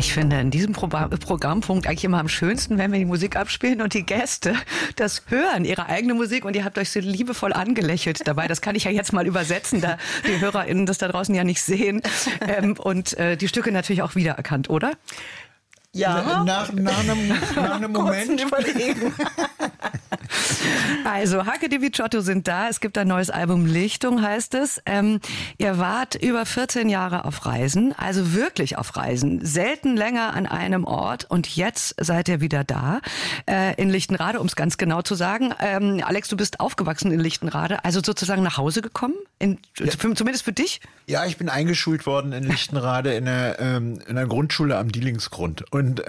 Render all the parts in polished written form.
Ich finde in diesem Programmpunkt eigentlich immer am schönsten, wenn wir die Musik abspielen und die Gäste das hören, ihre eigene Musik, und ihr habt euch so liebevoll angelächelt dabei. Das kann ich ja jetzt mal übersetzen, da die HörerInnen das da draußen ja nicht sehen. Und die Stücke natürlich auch wiedererkannt, oder? Ja, nach einem Moment überlegen. Also, Hake di Viciotto sind da. Es gibt ein neues Album, Lichtung heißt es. Ihr wart über 14 Jahre auf Reisen, also wirklich auf Reisen. Selten länger an einem Ort, und jetzt seid ihr wieder da. In Lichtenrade, um es ganz genau zu sagen. Alex, du bist aufgewachsen in Lichtenrade, also sozusagen nach Hause gekommen, zumindest für dich? Ja, ich bin eingeschult worden in Lichtenrade in einer Grundschule am Dielingsgrund. Und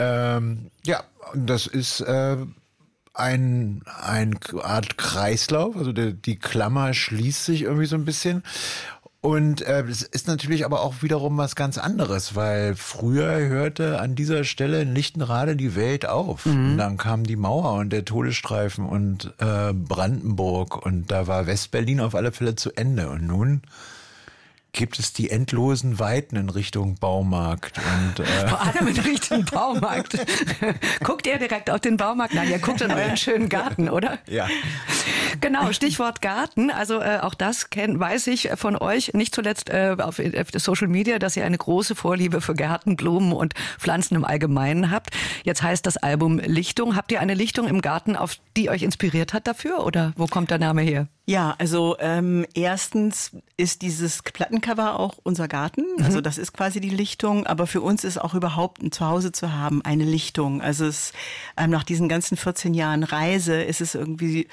das ist eine Art Kreislauf, also die Klammer schließt sich irgendwie so ein bisschen. Und es ist natürlich aber auch wiederum was ganz anderes, weil früher hörte an dieser Stelle in Lichtenrade die Welt auf. Und dann kam die Mauer und der Todesstreifen und Brandenburg, und da war Westberlin auf alle Fälle zu Ende. Und nun gibt es die endlosen Weiten in Richtung Baumarkt. Und, vor allem in Richtung Baumarkt. Guckt ihr direkt auf den Baumarkt? Nein, ihr guckt in euren schönen Garten, oder? Ja. Genau, Stichwort Garten. Also auch das weiß ich von euch, nicht zuletzt auf Social Media, dass ihr eine große Vorliebe für Gärten, Blumen und Pflanzen im Allgemeinen habt. Jetzt heißt das Album Lichtung. Habt ihr eine Lichtung im Garten, auf die euch inspiriert hat dafür? Oder wo kommt der Name her? Ja, also erstens ist dieses Plattencover auch unser Garten. Also das ist quasi die Lichtung. Aber für uns ist auch überhaupt ein Zuhause zu haben eine Lichtung. Also nach diesen ganzen 14 Jahren Reise ist es irgendwie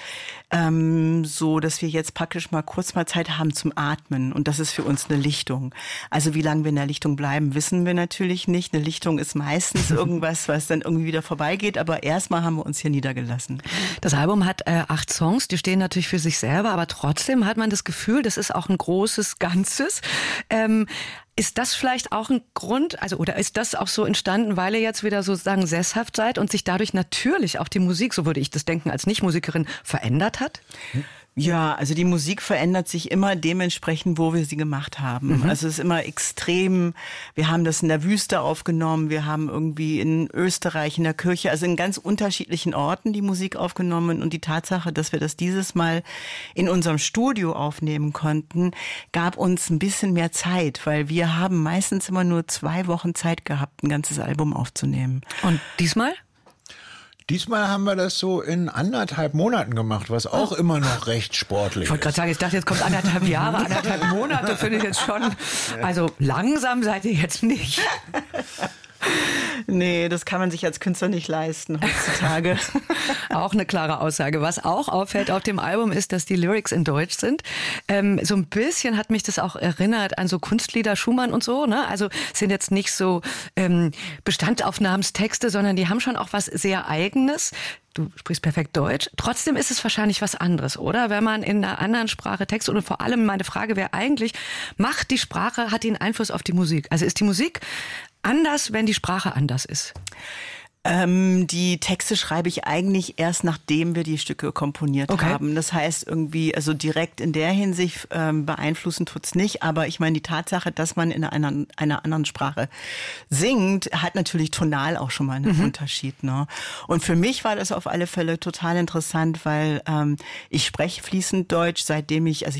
so, dass wir jetzt praktisch mal kurz mal Zeit haben zum Atmen. Und das ist für uns eine Lichtung. Also wie lange wir in der Lichtung bleiben, wissen wir natürlich nicht. Eine Lichtung ist meistens irgendwas, was dann irgendwie wieder vorbeigeht. Aber erstmal haben wir uns hier niedergelassen. Das Album hat 8 Songs, die stehen natürlich für sich selber. Aber trotzdem hat man das Gefühl, das ist auch ein großes Ganzes. Ist das vielleicht auch ein Grund, oder ist das auch so entstanden, weil ihr jetzt wieder sozusagen sesshaft seid und sich dadurch natürlich auch die Musik, so würde ich das denken, als Nicht-Musikerin verändert hat? Ja, also die Musik verändert sich immer dementsprechend, wo wir sie gemacht haben. Also es ist immer extrem. Wir haben das in der Wüste aufgenommen, wir haben irgendwie in Österreich in der Kirche, also in ganz unterschiedlichen Orten die Musik aufgenommen. Und die Tatsache, dass wir das dieses Mal in unserem Studio aufnehmen konnten, gab uns ein bisschen mehr Zeit, weil wir haben meistens immer nur 2 Wochen Zeit gehabt, ein ganzes Album aufzunehmen. Und diesmal? Diesmal haben wir das so in 1,5 Monaten gemacht, was auch immer noch recht sportlich ist. Ich wollte gerade sagen, ich dachte, jetzt kommt 1,5 Jahre, 1,5 Monate, finde ich jetzt schon. Also langsam seid ihr jetzt nicht. Nee, das kann man sich als Künstler nicht leisten heutzutage. Auch eine klare Aussage. Was auch auffällt auf dem Album ist, dass die Lyrics in Deutsch sind. So ein bisschen hat mich das auch erinnert an so Kunstlieder Schumann und so, ne? Also sind jetzt nicht so Bestandsaufnahmstexte, sondern die haben schon auch was sehr Eigenes. Du sprichst perfekt Deutsch. Trotzdem ist es wahrscheinlich was anderes, oder? Wenn man in einer anderen Sprache textet. Und vor allem meine Frage wäre eigentlich, hat die einen Einfluss auf die Musik? Also ist die Musik anders, wenn die Sprache anders ist? Die Texte schreibe ich eigentlich erst, nachdem wir die Stücke komponiert haben. Das heißt irgendwie, also direkt in der Hinsicht beeinflussen tut's nicht. Aber ich meine, die Tatsache, dass man in einer anderen Sprache singt, hat natürlich tonal auch schon mal einen Unterschied. Ne? Und für mich war das auf alle Fälle total interessant, weil ich spreche fließend Deutsch, seitdem ich